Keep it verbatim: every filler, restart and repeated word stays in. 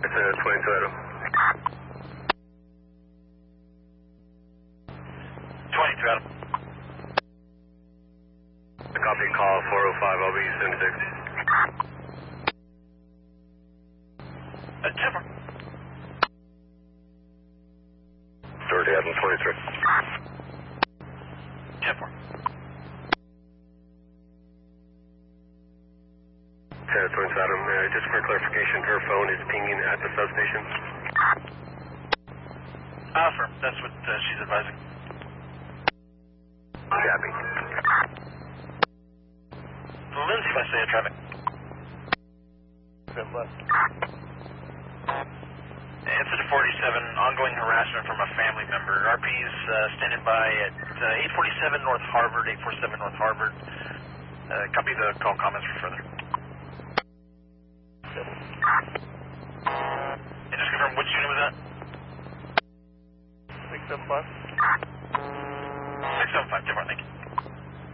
It's a twenty-two Adam. twenty-two Adam. Copy, call four oh five, I'll be seventy-six. Uh, ten four. Dirty Adam, twenty-three. ten four. ten twenty-two Adam, uh, just for clarification, her phone is pinging at the substation? Uh, firm. That's what uh, she's advising. Copy. Lindsay, by say traffic. Good luck. Incident forty-seven, ongoing harassment from a family member. R P's uh, standing by at uh, eight forty-seven North Harvard, eight forty-seven North Harvard. Uh, copy the call comments for further. And just confirm, which unit was that? six seven five. six seven five, ten four, thank you.